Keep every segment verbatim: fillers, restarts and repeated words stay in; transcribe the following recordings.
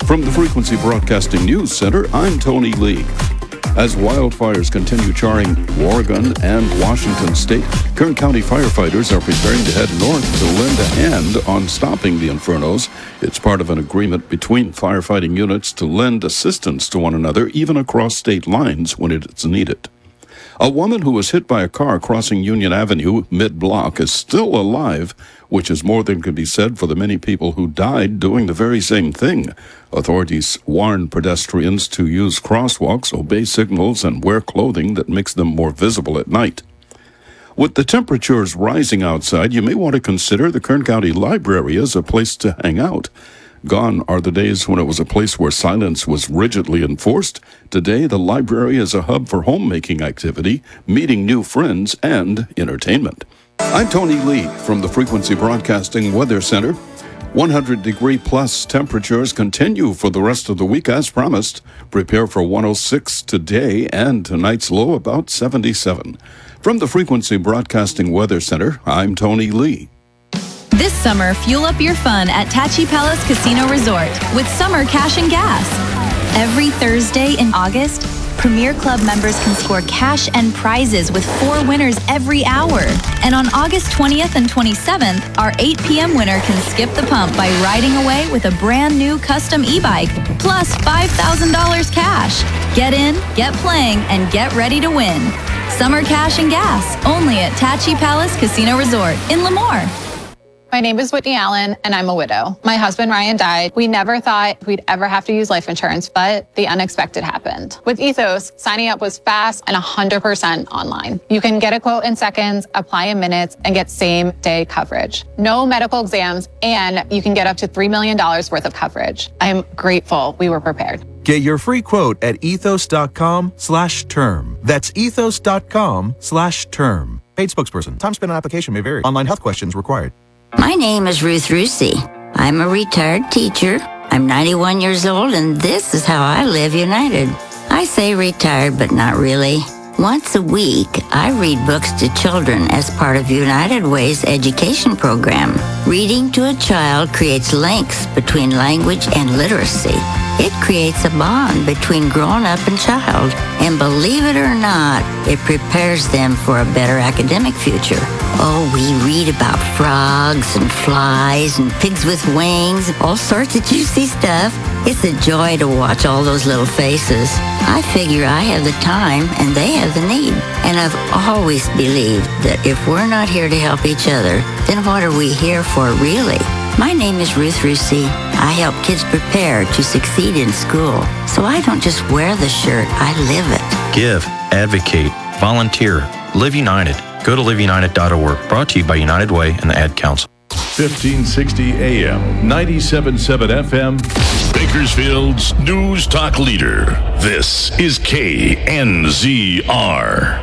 From the Frequency Broadcasting News Center, I'm Tony Lee. As wildfires continue charring Oregon and Washington state, Kern County firefighters are preparing to head north to lend a hand on stopping the infernos. It's part of an agreement between firefighting units to lend assistance to one another, even across state lines when it's needed. A woman who was hit by a car crossing Union Avenue mid-block is still alive, which is more than can be said for the many people who died doing the very same thing. Authorities warn pedestrians to use crosswalks, obey signals, and wear clothing that makes them more visible at night. With the temperatures rising outside, you may want to consider the Kern County Library as a place to hang out. Gone are the days when it was a place where silence was rigidly enforced. Today, the library is a hub for homemaking activity, meeting new friends, and entertainment. I'm Tony Lee from the Frequency Broadcasting Weather Center. one hundred degree plus temperatures continue for the rest of the week as promised. Prepare for one oh six today and tonight's low about seventy-seven. From the Frequency Broadcasting Weather Center, I'm Tony Lee. This summer, fuel up your fun at Tachi Palace Casino Resort with Summer Cash and Gas. Every Thursday in August, Premier Club members can score cash and prizes with four winners every hour. And on August twentieth and twenty-seventh, our eight p.m. winner can skip the pump by riding away with a brand new custom e-bike, plus five thousand dollars cash. Get in, get playing, and get ready to win. Summer Cash and Gas, only at Tachi Palace Casino Resort in Lemoore. My name is Whitney Allen, and I'm a widow. My husband, Ryan, died. We never thought we'd ever have to use life insurance, but the unexpected happened. With Ethos, signing up was fast and one hundred percent online. You can get a quote in seconds, apply in minutes, and get same-day coverage. No medical exams, and you can get up to three million dollars worth of coverage. I am grateful we were prepared. Get your free quote at ethos.com slash term. That's ethos.com slash term. Paid spokesperson. Time spent on application may vary. Online health questions required. My name is Ruth Rusi. I'm a retired teacher. I'm ninety-one years old, and this is how I live United. I say retired, but not really. Once a week, I read books to children as part of United Way's education program. Reading to a child creates links between language and literacy. It creates a bond between grown-up and child, and believe it or not, it prepares them for a better academic future. Oh, we read about frogs and flies and pigs with wings, all sorts of juicy stuff. It's a joy to watch all those little faces. I figure I have the time and they have the need. And I've always believed that if we're not here to help each other, then what are we here for really? My name is Ruth Rusi. I help kids prepare to succeed in school. So I don't just wear the shirt, I live it. Give, advocate, volunteer, live united. Go to live united dot org. Brought to you by United Way and the Ad Council. fifteen sixty A M, ninety-seven point seven F M. Bakersfield's News Talk leader. This is K N Z R.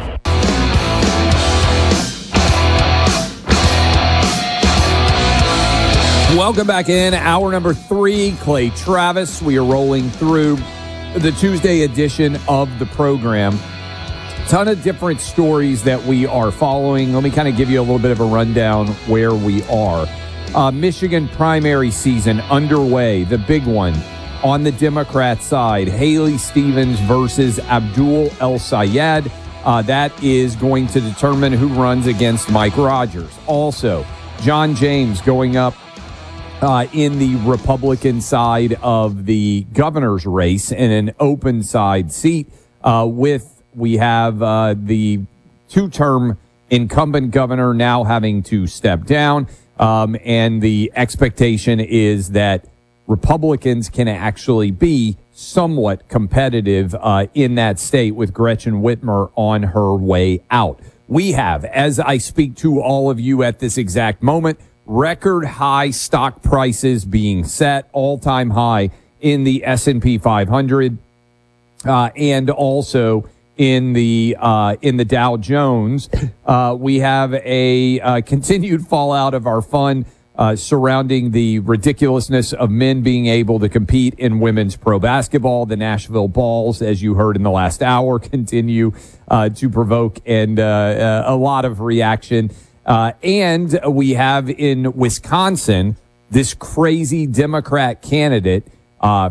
Welcome back in. Hour number three, Clay Travis. We are rolling through the Tuesday edition of the program. Ton of different stories that we are following. Let me kind of give you a little bit of a rundown where we are. Uh, Michigan primary season underway. The big one on the Democrat side. Haley Stevens versus Abdul El-Sayed. Uh, that is going to determine who runs against Mike Rogers. Also, John James going up Uh, in the Republican side of the governor's race in an open side seat uh, with, we have uh, the two-term incumbent governor now having to step down. Um, and the expectation is that Republicans can actually be somewhat competitive uh, in that state with Gretchen Whitmer on her way out. We have, as I speak to all of you at this exact moment, record high stock prices being set, all-time high in the S and P five hundred uh, and also in the uh, in the Dow Jones. Uh, we have a uh, continued fallout of our fun uh, surrounding the ridiculousness of men being able to compete in women's pro basketball. The Nashville Balls, as you heard in the last hour, continue uh, to provoke and uh, a lot of reaction. Uh, and we have in Wisconsin this crazy Democrat candidate, uh,